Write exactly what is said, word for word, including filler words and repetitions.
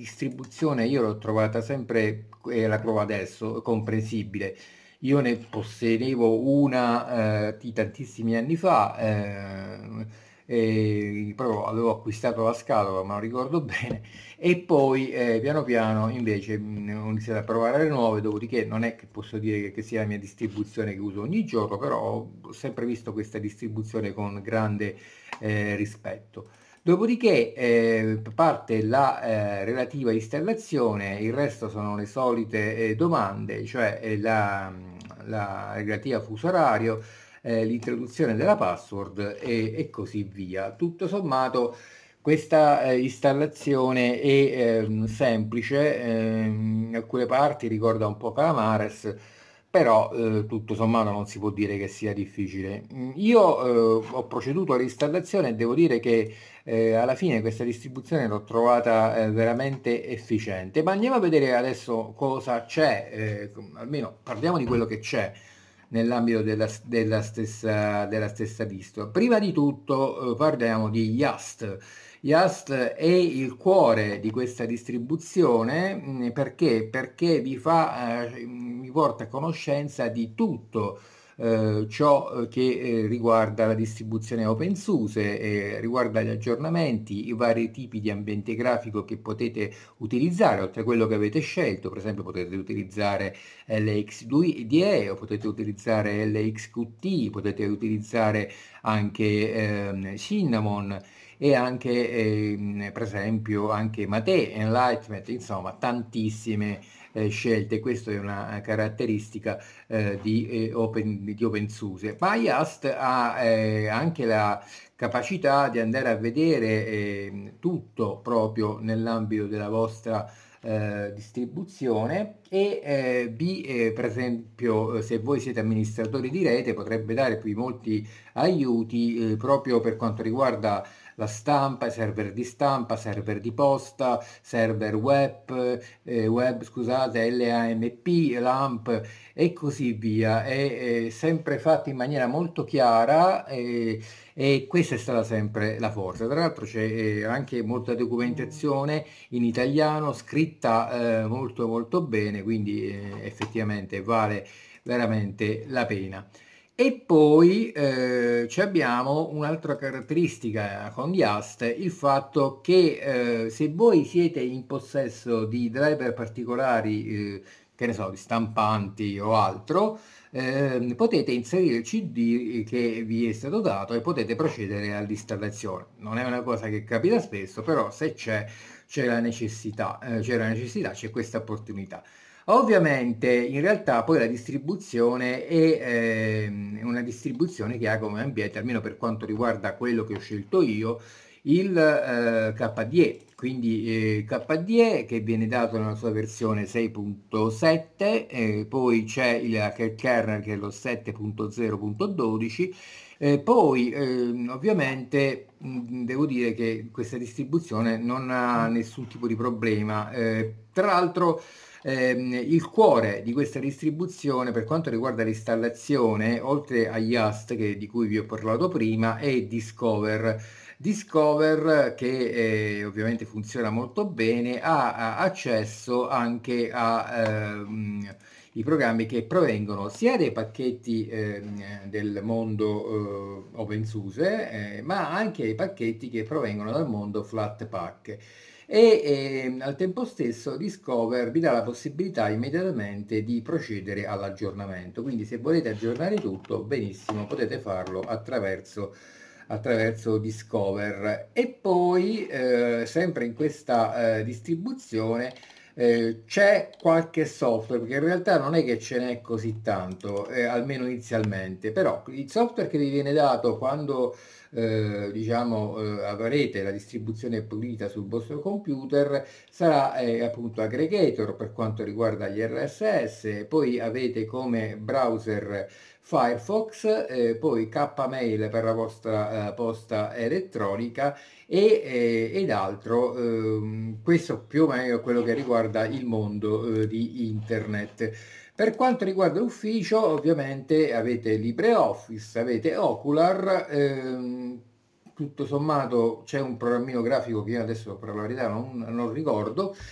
distribuzione io l'ho trovata sempre, e la trovo adesso, comprensibile. Io ne possedevo una eh, di tantissimi anni fa, ehm, e proprio avevo acquistato la scatola, ma non ricordo bene, e poi eh, piano piano invece mh, ho iniziato a provare le nuove, dopodiché non è che posso dire che, che sia la mia distribuzione che uso ogni giorno, però ho sempre visto questa distribuzione con grande eh, rispetto. Dopodiché eh, parte la eh, relativa installazione, il resto sono le solite eh, domande, cioè eh, la, la relativa fuso orario, eh, l'introduzione della password e, e così via. Tutto sommato questa eh, installazione è ehm, semplice, ehm, in alcune parti ricorda un po' Calamares, però eh, tutto sommato non si può dire che sia difficile. Mm, Io eh, ho proceduto all'installazione e devo dire che eh, alla fine questa distribuzione l'ho trovata eh, veramente efficiente. Ma andiamo a vedere adesso cosa c'è, eh, almeno parliamo di quello che c'è nell'ambito della, della stessa, della stessa distro. Prima di tutto eh, parliamo di Yast. Yast è il cuore di questa distribuzione mh, perché? Perché vi fa, eh, vi porta a conoscenza di tutto eh, ciò che eh, riguarda la distribuzione OpenSUSE, eh, riguarda gli aggiornamenti, i vari tipi di ambiente grafico che potete utilizzare, oltre a quello che avete scelto. Per esempio potete utilizzare L X D E o potete utilizzare L X Q T, potete utilizzare anche ehm, Cinnamon e anche ehm, per esempio anche Mate, Enlightenment, insomma tantissime eh, scelte. Questa è una caratteristica eh, di, eh, open, di OpenSUSE. Ma Yast ha eh, anche la capacità di andare a vedere eh, tutto proprio nell'ambito della vostra eh, distribuzione e eh, vi, eh, per esempio, eh, se voi siete amministratori di rete, potrebbe dare qui molti aiuti eh, proprio per quanto riguarda la stampa, i server di stampa, server di posta, server web, eh, web, scusate, LAMP, LAMP e così via. È, è sempre fatto in maniera molto chiara eh, e questa è stata sempre la forza. Tra l'altro c'è eh, anche molta documentazione in italiano scritta eh, molto molto bene, quindi eh, effettivamente vale veramente la pena. E poi eh, ci abbiamo un'altra caratteristica con Yast, il fatto che eh, se voi siete in possesso di driver particolari, eh, che ne so, di stampanti o altro, ehm, potete inserire il C D che vi è stato dato e potete procedere all'installazione. Non è una cosa che capita spesso, però se c'è, c'è la necessità, eh, c'è la necessità, c'è questa opportunità. Ovviamente in realtà poi la distribuzione è ehm, una distribuzione che ha come ambiente, almeno per quanto riguarda quello che ho scelto io, il eh, K D E, quindi eh, K D E che viene dato nella sua versione sei punto sette, eh, poi c'è il, il kernel che è lo sette punto zero punto dodici, eh, poi ehm, ovviamente mh, devo dire che questa distribuzione non ha nessun tipo di problema. Eh, tra l'altro ehm, il cuore di questa distribuzione per quanto riguarda l'installazione, oltre a Yast che, di cui vi ho parlato prima, è Discover. Discover che eh, ovviamente funziona molto bene, ha, ha accesso anche a ehm, i programmi che provengono sia dai pacchetti ehm, del mondo eh, OpenSUSE, eh, ma anche ai pacchetti che provengono dal mondo Flatpak e ehm, al tempo stesso Discover vi dà la possibilità immediatamente di procedere all'aggiornamento. Quindi se volete aggiornare tutto, benissimo, potete farlo attraverso, attraverso Discover. E poi, eh, sempre in questa eh, distribuzione, eh, c'è qualche software, perché in realtà non è che ce n'è così tanto, eh, almeno inizialmente, però il software che vi viene dato quando eh, diciamo eh, avrete la distribuzione pulita sul vostro computer sarà eh, appunto Aggregator per quanto riguarda gli R S S, poi avete come browser Firefox, eh, poi Kmail per la vostra eh, posta elettronica e, eh, ed altro. Ehm, questo più o meno è quello che riguarda il mondo eh, di internet. Per quanto riguarda l'ufficio, ovviamente avete LibreOffice, avete Ocular, ehm, tutto sommato c'è un programmino grafico che io adesso per la verità non, non ricordo,